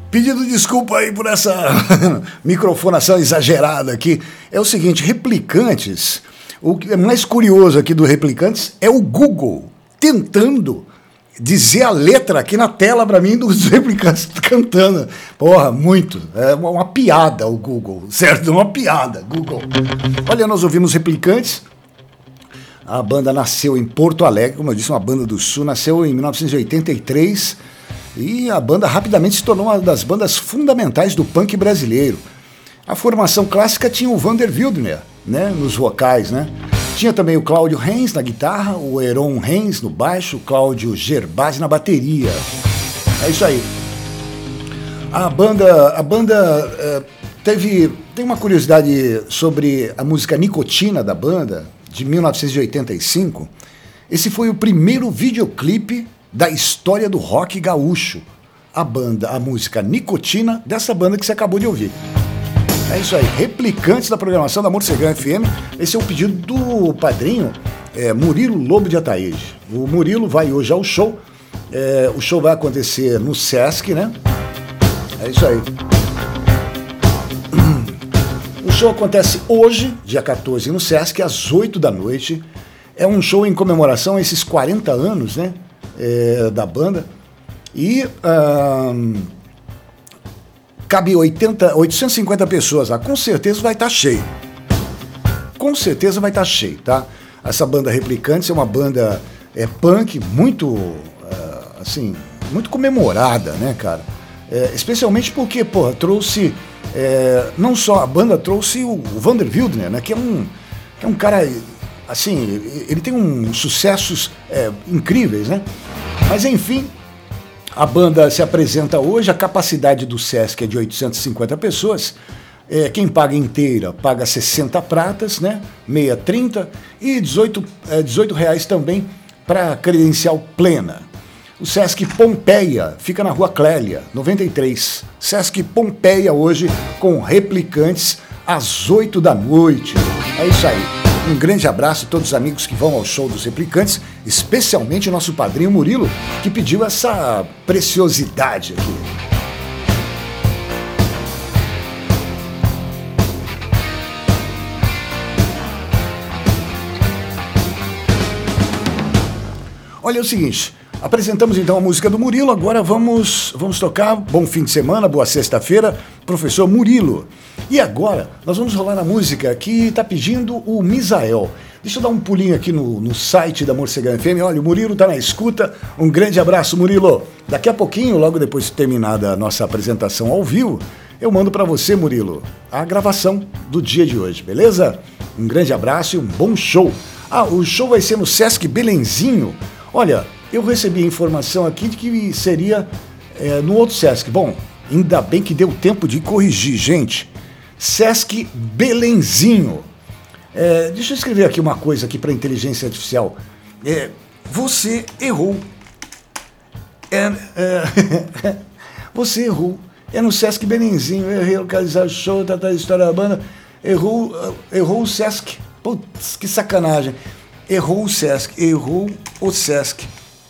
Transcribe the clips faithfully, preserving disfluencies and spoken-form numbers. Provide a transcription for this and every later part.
Pedindo desculpa aí por essa microfonação exagerada aqui. É o seguinte, Replicantes, o que é mais curioso aqui do Replicantes é o Google tentando dizer a letra aqui na tela para mim dos Replicantes cantando. Porra, muito. É uma, uma piada o Google, certo? Uma piada, Google. Olha, nós ouvimos Replicantes. A banda nasceu em Porto Alegre, como eu disse, uma banda do Sul, nasceu em mil novecentos e oitenta e três e a banda rapidamente se tornou uma das bandas fundamentais do punk brasileiro. A formação clássica tinha o Vander Wildner, né, nos vocais, né? Tinha também o Cláudio Reis na guitarra, o Heron Reis no baixo, o Cláudio Gerbasi na bateria. É isso aí. A banda, a banda uh, teve, tem uma curiosidade sobre a música Nicotina da banda, de mil novecentos e oitenta e cinco. Esse foi o primeiro videoclipe da história do rock gaúcho. A banda, a música Nicotina, dessa banda que você acabou de ouvir. É isso aí, Replicantes da programação da Morcegão F M. Esse é o pedido do padrinho é, Murilo Lobo de Ataíde. O Murilo vai hoje ao show. É, o show vai acontecer no Sesc, né? É isso aí. O show acontece hoje, dia quatorze, no Sesc, às oito da noite. É um show em comemoração a esses quarenta anos, né, é, da banda. E hum, cabe oitenta, oitocentas e cinquenta pessoas lá. Com certeza vai estar cheio. Com certeza vai estar cheio, tá? Essa banda Replicantes é uma banda é, punk muito, uh, assim, muito comemorada, né, cara? É, especialmente porque, porra, trouxe... É, não só a banda trouxe o, o Vander Wildner, né, que é um, que é um cara, assim, ele tem uns sucessos é, incríveis, né? Mas enfim, a banda se apresenta hoje, a capacidade do Sesc é de oitocentas e cinquenta pessoas, é, quem paga inteira paga sessenta pratas, né, meia trinta e dezoito, é, dezoito reais também para credencial plena. O Sesc Pompeia fica na Rua Clélia, noventa e três. Sesc Pompeia hoje com Replicantes às oito da noite. É isso aí. Um grande abraço a todos os amigos que vão ao show dos Replicantes, especialmente o nosso padrinho Murilo, que pediu essa preciosidade aqui. Olha, é o seguinte... Apresentamos então a música do Murilo, agora vamos, vamos tocar Bom Fim de Semana, Boa Sexta-feira, professor Murilo. E agora nós vamos rolar a música que está pedindo o Misael. Deixa eu dar um pulinho aqui no, no site da Morcegão F M. Olha, o Murilo está na escuta. Um grande abraço, Murilo. Daqui a pouquinho, logo depois de terminada a nossa apresentação ao vivo, eu mando para você, Murilo, a gravação do dia de hoje, beleza? Um grande abraço e um bom show. Ah, o show vai ser no Sesc Belenzinho. Olha... Eu recebi a informação aqui de que seria é, no outro Sesc. Bom, ainda bem que deu tempo de corrigir, gente. Sesc Belenzinho. É, deixa eu escrever aqui uma coisa aqui para a inteligência artificial. É, você errou. É, é, você errou. É no Sesc Belenzinho. Errei localizar o show, tratar a história da banda. Errou, errou o Sesc. Putz, que sacanagem. Errou o Sesc. Errou o Sesc.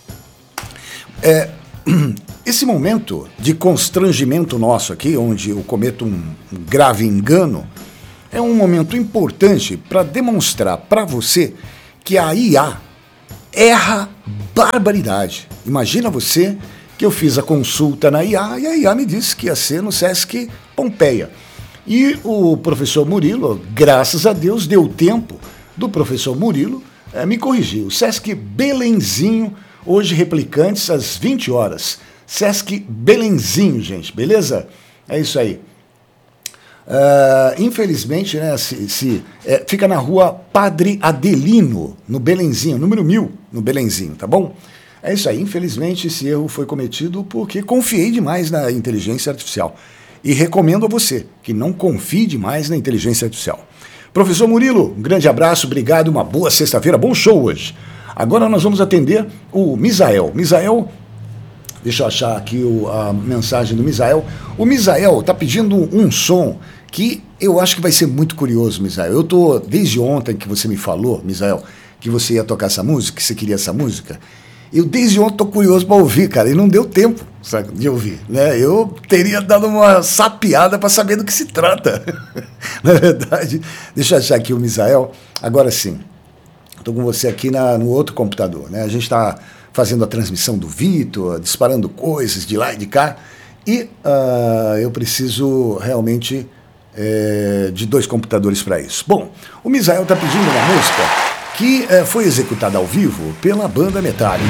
É, esse momento de constrangimento nosso aqui, onde eu cometo um grave engano, é um momento importante para demonstrar para você que a I A erra barbaridade. Imagina você que eu fiz a consulta na I A e a I A me disse que ia ser no Sesc Pompeia. E o professor Murilo, graças a Deus, deu tempo do professor Murilo é, me corrigir. O Sesc Belenzinho, hoje Replicantes, às vinte horas. Sesc Belenzinho, gente, beleza? É isso aí. Uh, infelizmente, né, se, se, é, fica na rua Padre Adelino, no Belenzinho, número mil, no Belenzinho, tá bom? É isso aí. Infelizmente, esse erro foi cometido porque confiei demais na inteligência artificial. E recomendo a você que não confie demais na inteligência artificial. Professor Murilo, um grande abraço, obrigado, uma boa sexta-feira, bom show hoje. Agora nós vamos atender o Misael. Misael, deixa eu achar aqui o, a mensagem do Misael. O Misael está pedindo um som que eu acho que vai ser muito curioso, Misael. Eu estou, desde ontem que você me falou, Misael, que você ia tocar essa música, que você queria essa música, Eu desde ontem tô curioso para ouvir, cara, e não deu tempo, sabe, de ouvir, né? Eu teria dado uma sapiada para saber do que se trata. Na verdade, deixa eu achar aqui o Misael. Agora sim, estou com você aqui na, no outro computador, né? A gente está fazendo a transmissão do Vitor, disparando coisas de lá e de cá, e uh, eu preciso realmente é, de dois computadores para isso. Bom, o Misael está pedindo uma música que é, foi executada ao vivo pela banda Metallica.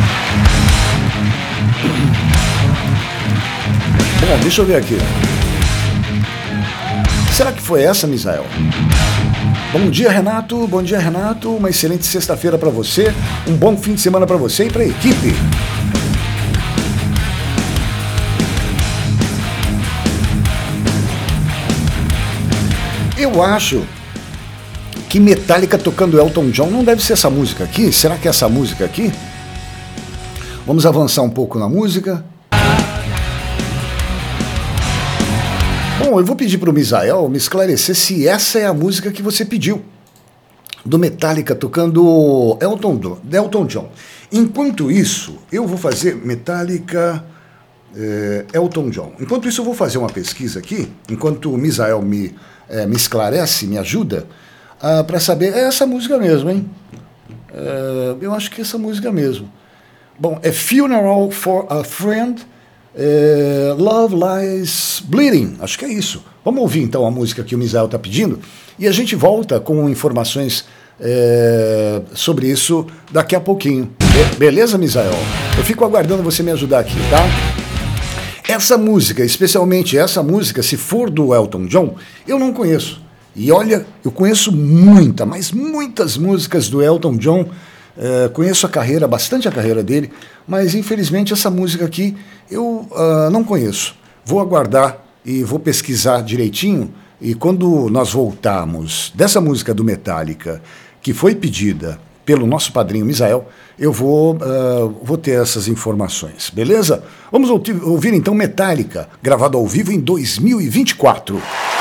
Bom, deixa eu ver aqui. Será que foi essa, Misael? Bom dia, Renato. Bom dia, Renato. Uma excelente sexta-feira para você. Um bom fim de semana para você e para a equipe. Eu acho que Metallica tocando Elton John não deve ser essa música aqui. Será que é essa música aqui? Vamos avançar um pouco na música. Bom, eu vou pedir para o Misael me esclarecer se essa é a música que você pediu, do Metallica tocando Elton, Elton John. Enquanto isso, eu vou fazer Metallica, é, Elton John. Enquanto isso, eu vou fazer uma pesquisa aqui, enquanto o Misael me, é, me esclarece, me ajuda, ah, para saber, é essa música mesmo, hein? É, eu acho que é essa música mesmo. Bom, é Funeral for a Friend, é, Love Lies Bleeding, acho que é isso. Vamos ouvir então a música que o Misael está pedindo e a gente volta com informações é, sobre isso daqui a pouquinho. Be- beleza, Misael? Eu fico aguardando você me ajudar aqui, tá? Essa música, especialmente essa música, se for do Elton John, eu não conheço. E olha, eu conheço muita, mas muitas músicas do Elton John. Uh, conheço a carreira, bastante a carreira dele, mas infelizmente essa música aqui eu uh, não conheço. Vou aguardar e vou pesquisar direitinho, e quando nós voltarmos dessa música do Metallica, que foi pedida pelo nosso padrinho Misael, eu vou, uh, vou ter essas informações, beleza? Vamos ouvir, ouvir então Metallica, gravado ao vivo em dois mil e vinte e quatro.